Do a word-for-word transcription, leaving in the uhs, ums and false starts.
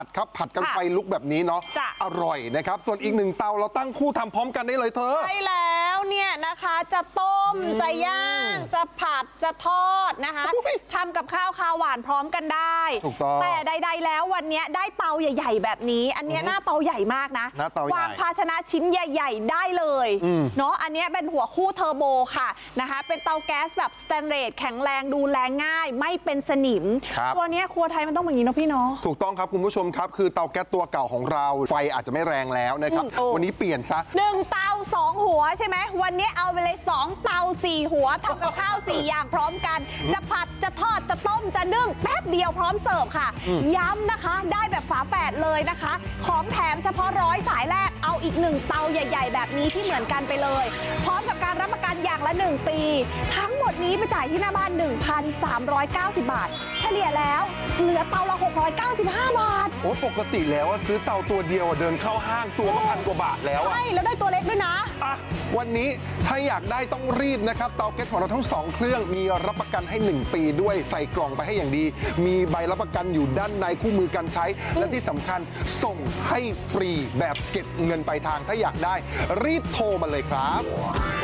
ครับผัดกันไฟลุกแบบนี้เนาะอร่อยนะครับส่วนอีกหนึ่งเตาเราตั้งคู่ทำพร้อมกันได้เลยเธอใช่แล้วเนี่ยนะคะจะต้มจะย่างจะผัดจะทอดนะคะทำกับข้าวคาวหวานพร้อมกันได้แต่ใดๆแล้ววันนี้ได้เตาใหญ่ๆแบบนี้อันนี้หน้าเตาใหญ่มากนะวางภาชนะชิ้นใหญ่ๆได้เลยเนาะอันนี้เป็นหัวคู่เทอร์โบค่ะนะคะเป็นเตาแก๊สแบบสแตนเลสแข็งแรงดูแลง่ายไม่เป็นสนิมตัวนี้ครัวไทยมันต้องแบบนี้เนาะพี่เนาะถูกต้องครับคุณผู้ชมครับคือเตาแก๊สตัวเก่าของเราไฟอาจจะไม่แรงแล้วนะครับวันนี้เปลี่ยนซะหนึ่งเตาสองหัวใช่ไหมวันนี้เอาไปเลยสองเตาสี่หัวทำกับข้าวสี่อย่างพร้อมกันจะผัดจะทอดจะต้มจะนึ่งแป๊บเดียวพร้อมเสิร์ฟค่ะย้ำนะคะได้แบบฝาแฝดเลยนะคะของแถมเฉพาะร้อยสายแรกเอาอีกหนึ่งเตาใหญ่ๆแบบนี้ที่เหมือนกันไปเลยพร้อมกับการรับประกันอย่างละหนึ่งปีทั้งหมดนี้ไปจ่ายที่หน้าบ้าน หนึ่งพันสามร้อยเก้าสิบ บาทเฉลี่ยแล้วเหลือเตาละหกร้อยเก้าสิบห้าบาทโอ้ปกติแล้วซื้อเตาตัวเดียวเดินเข้าห้างตัวก็พันกว่าบาทแล้วใช่แล้วได้ตัวเล็กด้วยนะอ่ะวันนี้ถ้าอยากได้ต้องรีบนะครับเตาแก๊สของเราทั้งสองเครื่องมีรับประกันให้หนึ่งปีด้วยใส่กล่องไปให้อย่างดีมีใบรับประกันอยู่ด้านในคู่มือการใช้และที่สำคัญส่งให้ฟรีแบบเก็บเงินปลายทางถ้าอยากได้รีบโทรมาเลยครับ